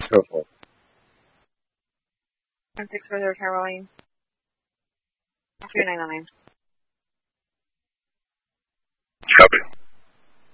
Go for it. 6 for the return rolling. 3999. Copy.